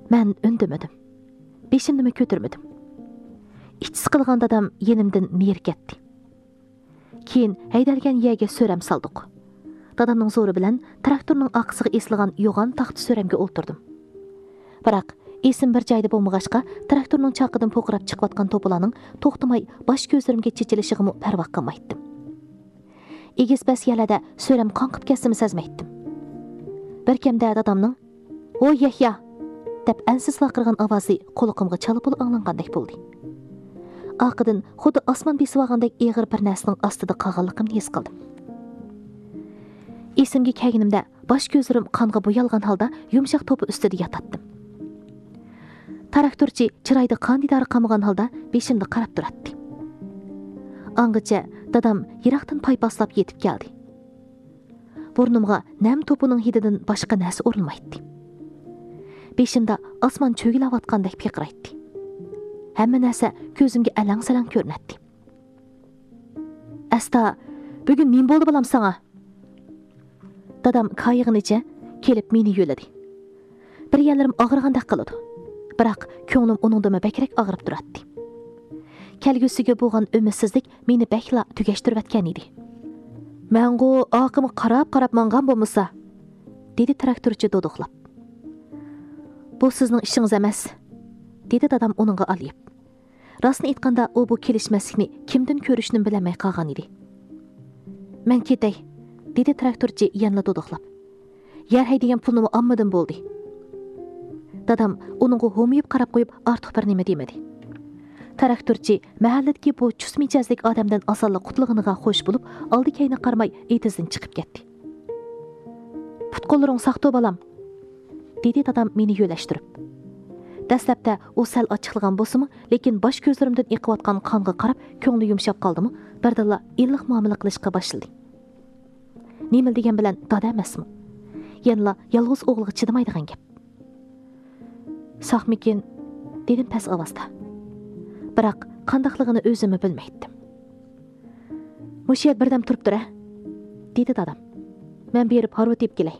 Мен үндемедім. Бешімдімі көтірмедім. İçsi qılğan dadam yenimdən neri ketdi. Keyin haydalgan yerga so'ram saldık. Dadamның zo'ri bilan traktorning aqsiga esilgan yo'g'on taxta so'ramga o'ltirdim. Biroq esim bir joyda bo'lmag'achqa traktorning chaqidan po'qirab chiqayotgan to'plarning to'xtamay bosh ko'zlarimga chechilishiga parvo qilmaydim. Egiz bas yerlarda so'ram qonqib ketishini sezmaydim. Bir kimda dadamning "Oy Yahya" deb ansiz vaqirgan ovozi quloqimga chalib anglangandek bo'ldi. Aqıdan xuddi osmon besib olgandek eg'ir bir narsaning ostida qolganligimni his qildim. Esimga kelganimda bosh ko'zlarim qonga bo'yalgan holda yumshoq to'pi ustida yotatdim. Traktorchi chiroyda qandidari qamagan holda beshimda qarab turardi. Angacha dadam yiroqdan paypaslab yetib keldi. Burnimga nam to'pining hididan boshqa narsa urilmaydi. Beshimda osmon cho'gilayotgandek piqiraydi. Hamma narsa ko'zimga alang-salang ko'rinadi. "Asta, bugun nima bo'ldi bilam sana?" Dadam qayig'inicha kelib meni yo'ladi. Bir yerlarim og'irgandek qiladi. Biroq ko'nglim uningdan bakrak og'rib turadi. Kelgusiga bo'lgan umidsizlik meni bakla tugashtirib atgan edi. "Mengo oqimga qarab mangan bo'lmasa", dedi traktorchi do'duqlab. "Bu sizning ishingiz emas", dedi dadam uningga aliyib. Rostni aytganda u bu kelishmaslikni kimdan ko'rishni bilmay qolgan edi. "Men ketay", dedi traktorchi yanla do'duqlab. "Yer haydigan pulni olmadim bo'ldi." Dadam uningga ho'miyib qarab qo'yib ortiq bir nima demadi. Traktorchi mahalladagi bu chus mijozlik odamdan osonlik qutlug'iniga xo'sh bo'lib, oldi-keyni qarmay etizdan chiqib ketdi. "Putqo'llaring saqto balam", dedi dadam meni yo'lashtirib. Dastlabda u sal ochiqlagan bo'lsa-mu, lekin bosh ko'zlarimdan eqiyotgan qonga qarab, ko'ngli yumshab qoldimi, birdalla illiq muomala qilishga boshladi. Nima degan bilan dada emasmi? Yanla yolg'iz o'g'liga chidamaydigan gap. "Saqmikin", dedim past ovozda. Biroq qandaqligini o'zimni bilmaydim. "Mushiyat birdam turib tur-a", dedi dadam. "Men berib harvatib kelay."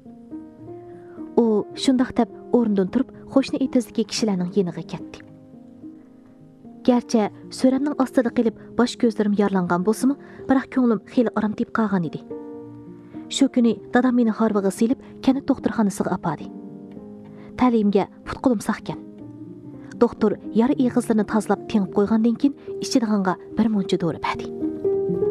U shundoq deb o'rnidan turib, qo'shni etizdagi kishilarning yeniga ketdi. Garchi so'ramning ostida qilib bosh ko'zlarim yorlangan bo'lsa-mu, biroq ko'nglim xeli orom tep qolgan edi. Shu kuni dadam meni harvaga silib, kanat doktorxonasiga apadi. Ta'limga putqo'lim saqkan. Doktor yara ig'izlarini tozalab tengib qo'ygandan keyin ichidiganga bir muncha dori berdi.